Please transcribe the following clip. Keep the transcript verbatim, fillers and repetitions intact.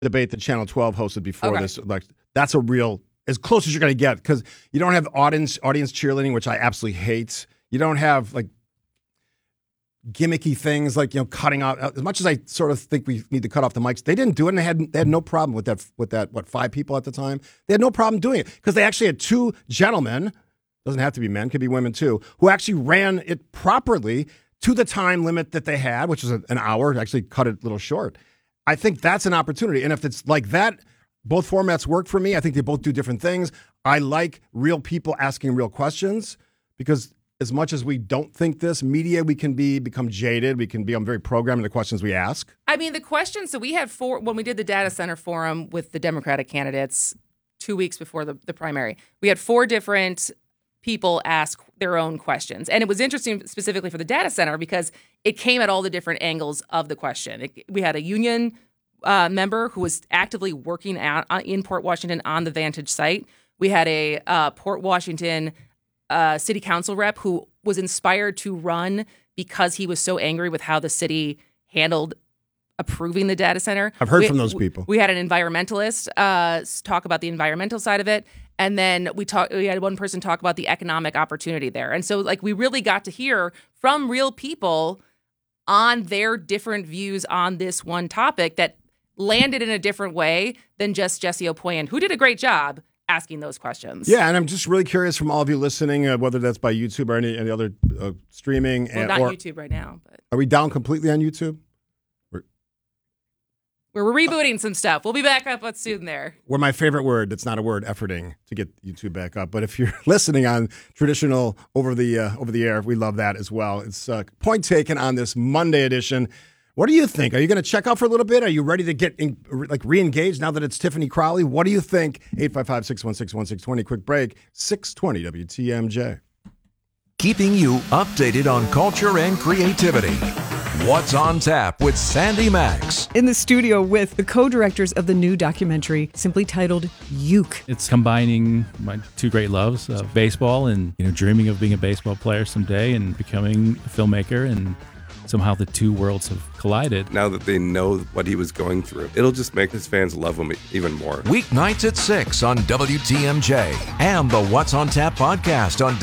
debate that Channel twelve hosted before Okay. this. Like, that's a real, as close as you're going to get, because you don't have audience audience cheerleading, which I absolutely hate. You don't have like gimmicky things like, you know, cutting out. As much as I sort of think we need to cut off the mics, they didn't do it, and they had they had no problem with that. With that, what five people at the time? They had no problem doing it because they actually had two gentlemen. Doesn't have to be men, could be women too, who actually ran it properly to the time limit that they had, which is an hour. Actually, cut it a little short. I think that's an opportunity, and if it's like that, both formats work for me. I think they both do different things. I like real people asking real questions because as much as we don't think this, media, we can be become jaded. We can become very programmed in the questions we ask. I mean, the questions, so we had four, when we did the data center forum with the Democratic candidates two weeks before the, the primary, we had four different people ask their own questions. And it was interesting specifically for the data center because it came at all the different angles of the question. It, we had a union uh, member who was actively working out, uh, in Port Washington on the Vantage site. We had a uh, Port Washington uh, city council rep who was inspired to run because he was so angry with how the city handled approving the data center. I've heard we, from those people. We had an environmentalist uh, talk about the environmental side of it. And then we talked. We had one person talk about the economic opportunity there. And so, like, we really got to hear from real people on their different views on this one topic that landed in a different way than just Jesse Opoyan, who did a great job asking those questions. Yeah, and I'm just really curious from all of you listening, uh, whether that's by YouTube or any, any other uh, streaming. Well, and, not or, YouTube right now, but are we down completely on YouTube? we're rebooting some stuff. We'll be back up soon there. Where my favorite word, that's not a word, efforting to get YouTube back up. But if you're listening on traditional over the uh, over the air, we love that as well. It's uh, point taken on this Monday edition. What do you think? Are you going to check out for a little bit? Are you ready to get in, like re-engaged now that it's Tiffany Crowley? What do you think? eight five five, six one six, one six two zero. Quick break. six twenty W T M J. Keeping you updated on culture and creativity. What's on Tap with Sandy Max. In the studio with the co-directors of the new documentary, simply titled Uke. It's combining my two great loves, uh, baseball and, you know, dreaming of being a baseball player someday and becoming a filmmaker, and somehow the two worlds have collided. Now that they know what he was going through, it'll just make his fans love him even more. Weeknights at six on W T M J and the What's on Tap podcast on